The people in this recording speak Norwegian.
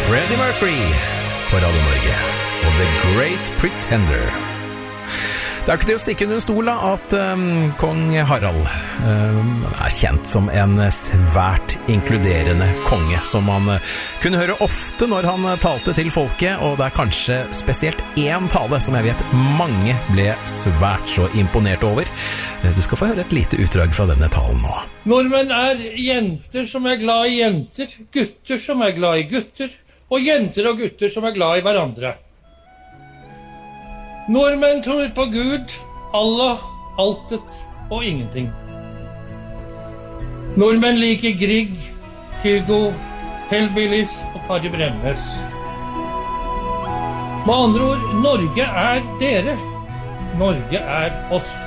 Freddie Mercury på Radio Norge og The Great Pretender. Det er ikke til å stikke under stol at kong Harald er kjent som en svært inkluderende konge, som man kunne høre ofte når han talte til folket, og det er kanskje spesielt en tale som jeg vet mange ble svært så imponert over. Du skal få høre et lite utdrag fra denne talen nå. Nordmenn er jenter som er glad i jenter, gutter som er glad i gutter, og jenter og gutter som er glad i hverandre. Nordmenn tror på Gud, Allah, altet og ingenting. Nordmenn liker Grieg, Hugo, Hellbillies og Kari Bremnes. Med andre ord, Norge er dere. Norge er oss.